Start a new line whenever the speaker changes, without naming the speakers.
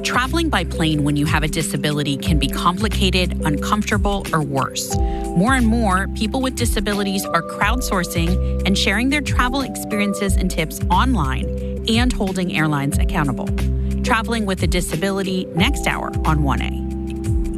Traveling by plane when you have a disability can be complicated, uncomfortable, or worse. More and more, people with disabilities are crowdsourcing and sharing their travel experiences and tips online and holding airlines accountable. Traveling with a Disability, next hour on 1A.